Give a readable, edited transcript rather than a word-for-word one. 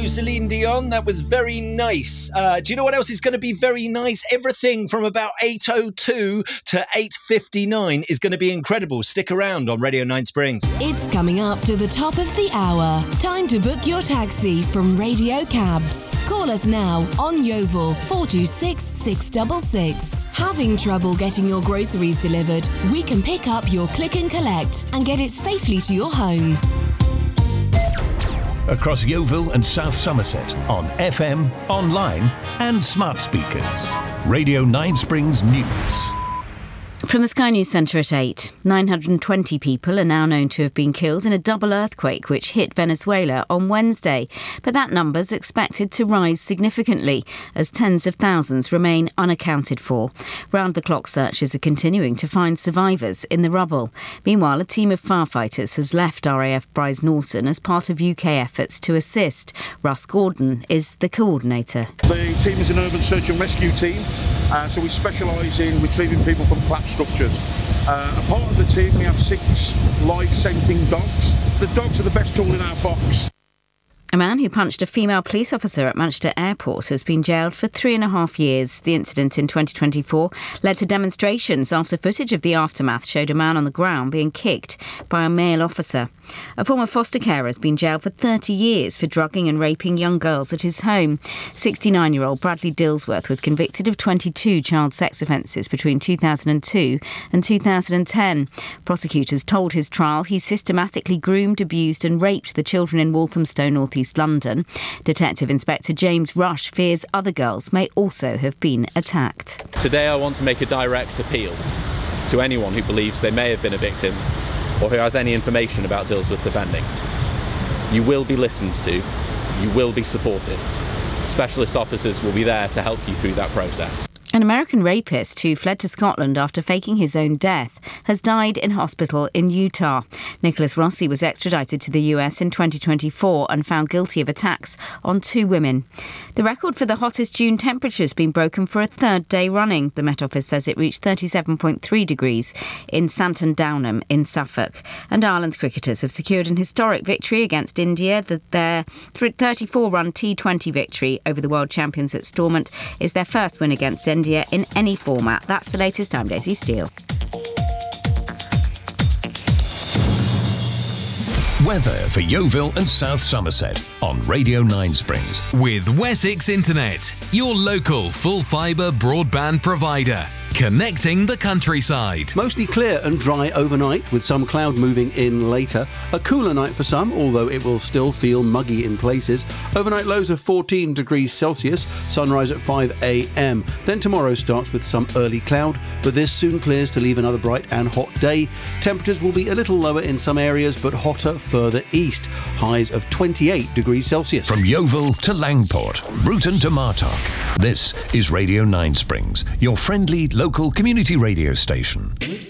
Celine Dion. That was very nice. Do you know what else is going to be very nice? Everything from about 8:02 to 8:59 is going to be incredible. Stick around on Radio 9 Springs. It's coming up to the top of the hour. Time to book your taxi from Radio Cabs. Call us now on Yeovil 426 666. Having trouble getting your groceries delivered? We can pick up your click and collect and get it safely to your home. Across Yeovil and South Somerset on FM, online and smart speakers. Radio 9 Springs News. From the Sky News Centre at 8, 920 people are now known to have been killed in a double earthquake which hit Venezuela on Wednesday. But that number's expected to rise significantly as tens of thousands remain unaccounted for. Round-the-clock searches are continuing to find survivors in the rubble. Meanwhile, a team of firefighters has left RAF Brize Norton as part of UK efforts to assist. Russ Gordon is the coordinator. The team is an urban search and rescue team, so we specialise in retrieving people from collapsed structures. A part of the team, we have 6 live scenting dogs. The dogs are the best tool in our box. A man who punched a female police officer at Manchester Airport has been jailed for 3.5 years. The incident in 2024 led to demonstrations after footage of the aftermath showed a man on the ground being kicked by a male officer. A former foster carer has been jailed for 30 years for drugging and raping young girls at his home. 69-year-old Bradley Dillsworth was convicted of 22 child sex offences between 2002 and 2010. Prosecutors told his trial he systematically groomed, abused and raped the children in Walthamstow, North East London. Detective Inspector James Rush fears other girls may also have been attacked. Today I want to make a direct appeal to anyone who believes they may have been a victim or who has any information about Dillsworth's offending. You will be listened to, you will be supported. Specialist officers will be there to help you through that process. An American rapist who fled to Scotland after faking his own death has died in hospital in Utah. Nicholas Rossi was extradited to the US in 2024 and found guilty of attacks on 2 women. The record for the hottest June temperature has been broken for a 3rd day running. The Met Office says it reached 37.3 degrees in Santon Downham in Suffolk. And Ireland's cricketers have secured an historic victory against India. Their 34-run T20 victory over the world champions at Stormont is their first win against India in any format. That's the latest. I'm Daisy Steele. Weather for Yeovil and South Somerset on Radio 9 Springs. With Wessex Internet, your local full-fibre broadband provider. Connecting the countryside. Mostly clear and dry overnight with some cloud moving in later. A cooler night for some, although it will still feel muggy in places. Overnight lows of 14 degrees Celsius, sunrise at 5 a.m. Then tomorrow starts with some early cloud, but this soon clears to leave another bright and hot day. Temperatures will be a little lower in some areas, but hotter further east. Highs of 28 degrees Celsius. From Yeovil to Langport, Bruton to Martock. This is Radio 9 Springs, your friendly local community radio station.